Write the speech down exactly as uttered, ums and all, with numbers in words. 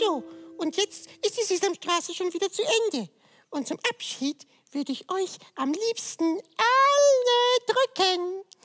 So, und jetzt ist die Sesamstraße schon wieder zu Ende. Und zum Abschied würde ich euch am liebsten alle drücken.